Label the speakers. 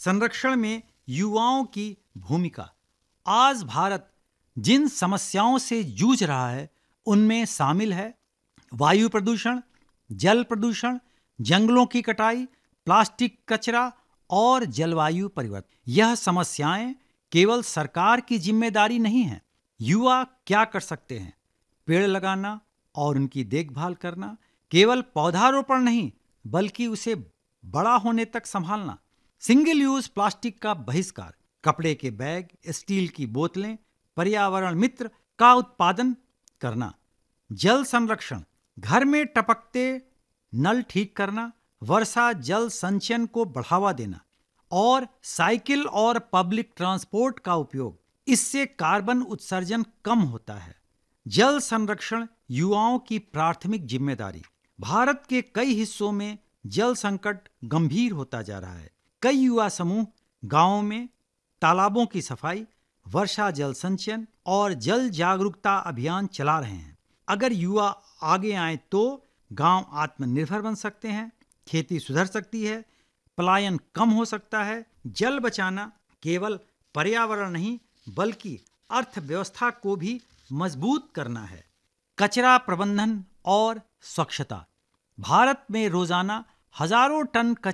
Speaker 1: संरक्षण में युवाओं की भूमिका। आज भारत जिन समस्याओं से जूझ रहा है उनमें शामिल है वायु प्रदूषण, जल प्रदूषण, जंगलों की कटाई, प्लास्टिक कचरा और जलवायु परिवर्तन। यह समस्याएं केवल सरकार की जिम्मेदारी नहीं है। युवा क्या कर सकते हैं? पेड़ लगाना और उनकी देखभाल करना, केवल पौधारोपण नहीं बल्कि उसे बड़ा होने तक संभालना। सिंगल यूज प्लास्टिक का बहिष्कार, कपड़े के बैग, स्टील की बोतलें, पर्यावरण मित्र का उत्पादन करना। जल संरक्षण, घर में टपकते नल ठीक करना, वर्षा जल संचयन को बढ़ावा देना और साइकिल और पब्लिक ट्रांसपोर्ट का उपयोग। इससे कार्बन उत्सर्जन कम होता है। जल संरक्षण युवाओं की प्राथमिक जिम्मेदारी। भारत के कई हिस्सों में जल संकट गंभीर होता जा रहा है। कई युवा समूह गांवों में तालाबों की सफाई, वर्षा जल संचयन और जल जागरूकता अभियान चला रहे हैं। अगर युवा आगे आए तो गांव आत्मनिर्भर बन सकते हैं, खेती सुधर सकती है, पलायन कम हो सकता है। जल बचाना केवल पर्यावरण नहीं बल्कि अर्थव्यवस्था को भी मजबूत करना है। कचरा प्रबंधन और स्वच्छता। भारत में रोजाना हजारों टन